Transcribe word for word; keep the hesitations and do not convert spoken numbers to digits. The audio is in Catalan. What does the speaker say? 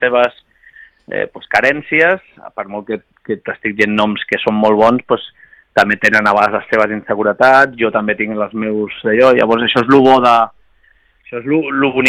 seves eh, pues, carències, per molt que, que t'estic dient noms que són molt bons, pues, també tenen a vegades les seves inseguretats, jo també tinc els meus d'allò, llavors això és el bo de... Això és el bonic